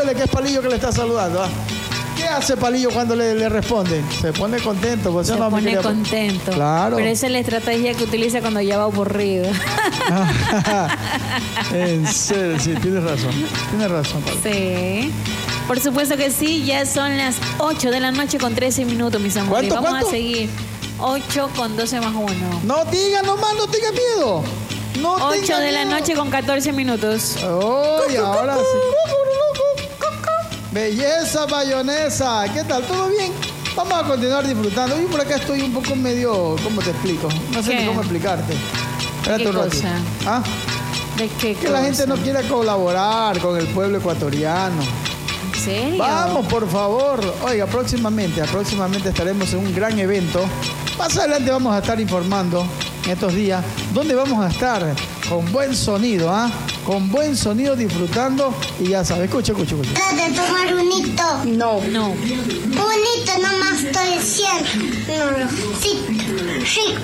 salúdele que es Palillo que le está saludando. ¿Ah? ¿Qué hace Palillo cuando le responde? Se pone contento. Pues se pone contento. Claro. Pero esa es la estrategia que utiliza cuando ya va aburrido. En serio, sí, tienes razón. Tienes razón, Palillo. Sí. Por supuesto que sí, ya son las 8 de la noche con 13 minutos, mis amores. Vamos a seguir. 8 con 12 más 1. No diga nomás, no tenga miedo. No 8 de la noche con 14 minutos. Oh, y ahora sí. Belleza mayonesa. ¿Qué tal? ¿Todo bien? Vamos a continuar disfrutando. Yo por acá estoy un poco medio... ¿Cómo te explico? No sé ni cómo explicarte. Espérate un ratito. ¿Ah? ¿De qué que la gente no quiera colaborar con el pueblo ecuatoriano. ¿En serio? Vamos, por favor. Oiga, próximamente estaremos en un gran evento. Más adelante vamos a estar informando en estos días dónde vamos a estar con buen sonido, ¿ah? Con buen sonido disfrutando y ya sabes, escucha. ¿De tomar un hito? No. Un hito nomás estoy diciendo. Rico.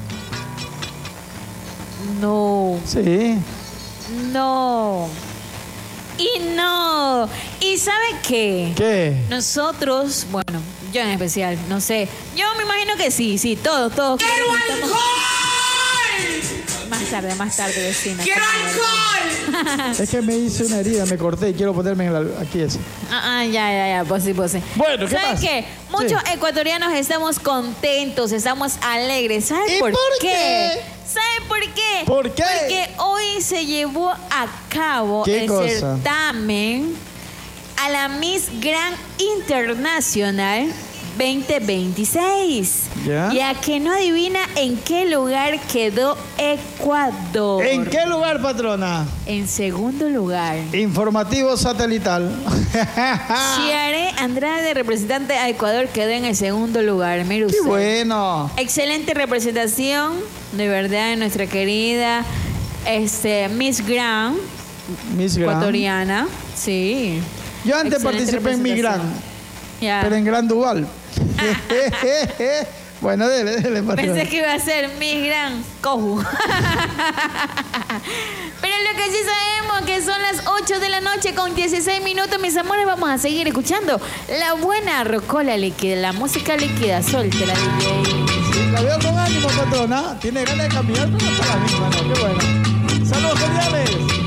No. Sí. No. Y no. ¿Y sabe qué? ¿Qué? Nosotros, bueno, yo en especial, no sé. Yo me imagino que sí, todos. ¡Quiero alcohol! Más tarde, vecina. ¡Quiero alcohol! Es que me hice una herida, me corté y quiero ponerme aquí así. Ya, pues sí. Bueno, ¿qué ¿Saben pasa? qué? Muchos ecuatorianos estamos contentos, estamos alegres. ¿Saben por qué? ¿Saben por qué? ¿Por qué? Porque hoy se llevó a cabo el certamen a la Miss Grand Internacional 2026. ¿Ya? Ya que no adivina en qué lugar quedó Ecuador. ¿En qué lugar, patrona? En segundo lugar. Informativo satelital. Chiare Andrade, representante a Ecuador, quedó en el segundo lugar. Mire usted. ¡Qué bueno! Excelente representación, de verdad, de nuestra querida Miss Grand ecuatoriana. Sí. Yo antes Excelente participé en Miss Grand, pero en Gran Duval. Bueno, dele, patrón. Pensé que iba a ser Miss Grand Coju. Pero lo que sí sabemos que son las 8 de la noche con 16 minutos, mis amores. Vamos a seguir escuchando la buena rocola líquida, la música líquida. Suéltela, DJ. Sí, la veo con ánimo, patrona. Tiene ganas de caminar, pero no está la misma, ¿no? Qué bueno. Saludos geniales.